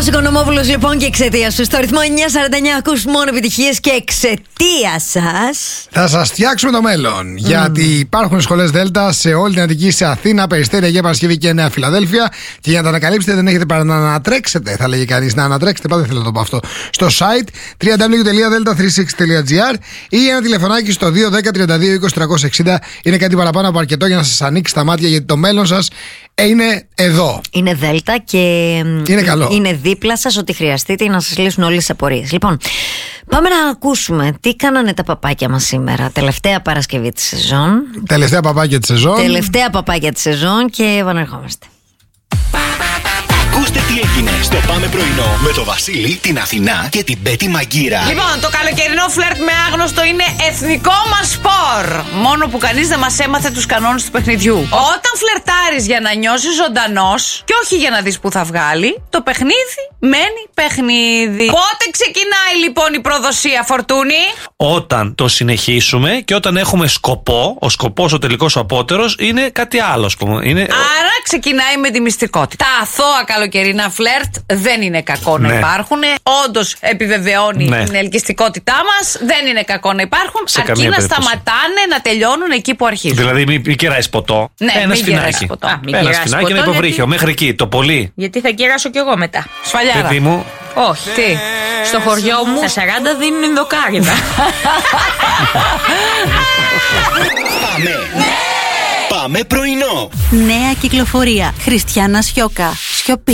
Νίκος Οικονομόπουλος λοιπόν, και εξαιτίας σου στο ρυθμό 949 ακούς μόνο επιτυχίες και εξαιτίας σας θα σας φτιάξουμε το μέλλον. Γιατί υπάρχουν σχολές Δέλτα σε όλη την Αττική, σε Αθήνα, Περιστέρια, Αγία Παρασκευή και Νέα Φιλαδέλφια. Και για να τα ανακαλύψετε, δεν έχετε παρά να ανατρέξετε, θα λέγει κανείς, να ανατρέξετε. Πάντα θέλω να το πω αυτό. Στο site www.delta360.gr ή ένα τηλεφωνάκι στο 210 32 20 360. Είναι κάτι παραπάνω από αρκετό για να σας ανοίξει τα μάτια, γιατί το μέλλον σας είναι εδώ. Είναι Δέλτα και είναι καλό. Είναι δίπλα σας, ό,τι χρειαστείτε για να σας λύσουν όλες τις απορίες. Λοιπόν, πάμε να ακούσουμε τι κάνανε τα παπάκια μας σήμερα. Τελευταία Παρασκευή της σεζόν. Τελευταία παπάκια της σεζόν. Τελευταία παπάκια της σεζόν και επανερχόμαστε. Ακούστε τι έγινε στο Πάμε Πρωινό με το Βασίλη, την Αθηνά και την Πέτη Μαγκύρα. Λοιπόν, το καλοκαιρινό φλερτ με άγνωστο είναι εθνικό μας σπορ. Μόνο που κανείς δεν μας έμαθε τους κανόνες του παιχνιδιού. Όταν φλερτάρεις για να νιώσεις ζωντανός και όχι για να δεις που θα βγάλει, το παιχνίδι μένει παιχνίδι. Πότε ξεκινάει λοιπόν η προδοσία, Φορτούνη? Όταν το συνεχίσουμε και όταν έχουμε σκοπό. Ο σκοπός, ο τελικός, ο απότερος είναι κάτι άλλο, ας πούμε. Άρα ξεκινάει με τη μυστικότητα. Τα αθώα καλοκαιρινά φλερτ δεν είναι κακό να υπάρχουν. Όντως επιβεβαιώνει την ελκυστικότητά μας. Δεν είναι κακό να υπάρχουν. Αρκεί να σταματάνε, να τελειώνουν εκεί που αρχίζουν. Δηλαδή, μην κεράσει ποτό. Ναι, ένα σφινάκι. Ένα σφινάκι, ένα υποβρύχιο. Μέχρι εκεί, το πολύ. Γιατί θα κεράσω κι εγώ μετά. Σφαλιάρα. Παιδί μου. Όχι. Τι? Στο χωριό μου στα 40 δίνουν Ινδοκάριδα. Πάμε. Πάμε πρωινό. Νέα κυκλοφορία. Χριστιάνα Σιώκα. Σιωπή.